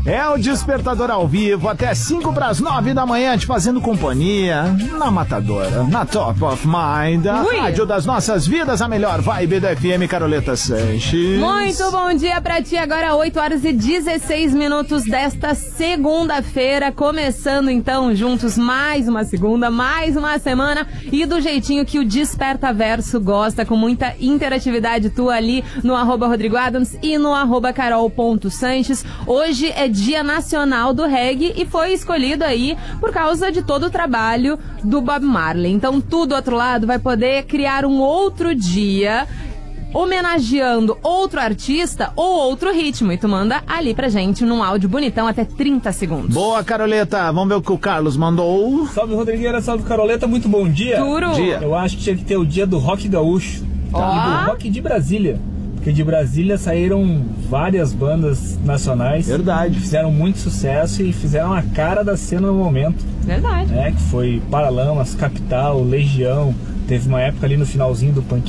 É o Despertador ao vivo, até 8:55 da manhã, te fazendo companhia na Matadora, na Top of Mind, a rádio das nossas vidas, a melhor vibe da FM, Caroleta Sanches. Muito bom dia pra ti, agora 8h16 desta segunda-feira, começando então juntos mais uma segunda, mais uma semana e do jeitinho que o Despertaverso gosta, com muita interatividade tua ali no @RodrigoAdams e no @Carol.Sanches. Hoje é Dia Nacional do Reggae e foi escolhido aí por causa de todo o trabalho do Bob Marley. Então, tu do outro lado vai poder criar um outro dia homenageando outro artista ou outro ritmo. E tu manda ali pra gente num áudio bonitão, até 30 segundos. Boa, Caroleta. Vamos ver o que o Carlos mandou. Salve, Rodrigueira. Salve, Caroleta. Muito bom dia. Turo. Dia. Eu acho que tinha que ter o dia do rock gaúcho. E do rock de Brasília. Porque de Brasília saíram várias bandas nacionais. Verdade. Fizeram muito sucesso e fizeram a cara da cena no momento. Verdade. Que foi Paralamas, Capital, Legião. Teve uma época ali no finalzinho do punk